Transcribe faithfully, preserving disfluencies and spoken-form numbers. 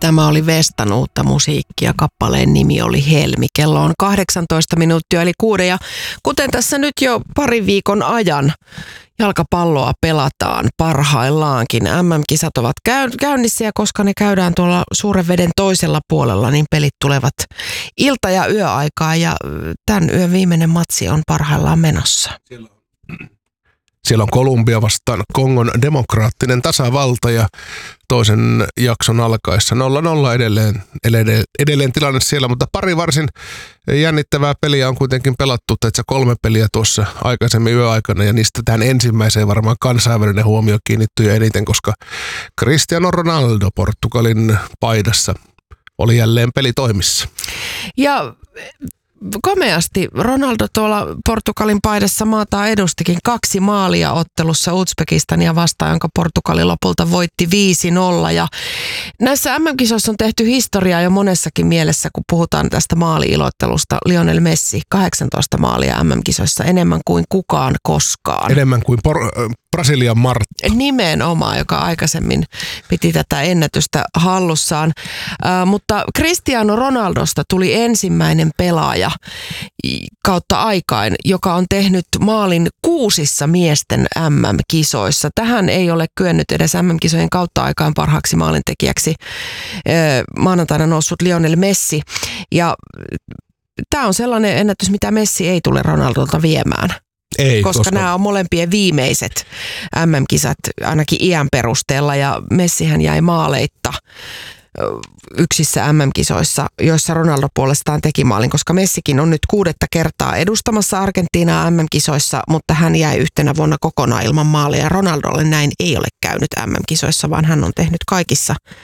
Tämä oli Vestan uutta musiikkia. Kappaleen nimi oli Helmi. Kello on kahdeksantoista minuuttia eli kuuden. Ja kuten tässä nyt jo parin viikon ajan jalkapalloa pelataan parhaillaankin. M M-kisat ovat käynnissä ja koska ne käydään tuolla suuren veden toisella puolella, niin pelit tulevat ilta- ja yöaikaa. Ja tämän yön viimeinen matsi on parhaillaan menossa. Siellä on, Siellä on Kolumbia vastaan Kongon demokraattinen tasavalta ja toisen jakson alkaessa nolla nolla edelleen, edelleen, edelleen tilanne siellä, mutta pari varsin jännittävää peliä on kuitenkin pelattu, että kolme peliä tuossa aikaisemmin yöaikana ja niistä tähän ensimmäiseen varmaan kansainvälinen huomio kiinnittyy eniten, koska Cristiano Ronaldo Portugalin paidassa oli jälleen pelitoimissa. Ja komeasti Ronaldo tuolla Portugalin paidassa maataan edustikin kaksi maalia ottelussa Uzbekistania vastaan, jonka Portugali lopulta voitti viisi nolla. Ja näissä M M-kisoissa on tehty historiaa jo monessakin mielessä, kun puhutaan tästä maali-ilottelusta. Lionel Messi, kahdeksantoista maalia M M-kisoissa, enemmän kuin kukaan koskaan. Enemmän kuin por- Brasilian Martta. Nimenomaan, joka aikaisemmin piti tätä ennätystä hallussaan. Äh, mutta Cristiano Ronaldosta tuli ensimmäinen pelaaja kautta aikain, joka on tehnyt maalin kuusissa miesten M M-kisoissa. Tähän ei ole kyennyt edes M M-kisojen kautta aikaan parhaaksi maalintekijäksi äh, maanantaina noussut Lionel Messi. Ja tämä on sellainen ennätys, mitä Messi ei tule Ronaldolta viemään. Ei, koska, koska nämä on molempien viimeiset M M-kisat ainakin iän perusteella ja Messihän jäi maaleitta yksissä M M-kisoissa, joissa Ronaldo puolestaan teki maalin, koska Messikin on nyt kuudetta kertaa edustamassa Argentiinaa M M-kisoissa, mutta hän jäi yhtenä vuonna kokonaan ilman maalia. Ronaldolle näin ei ole käynyt M M-kisoissa, vaan hän on tehnyt kaikissa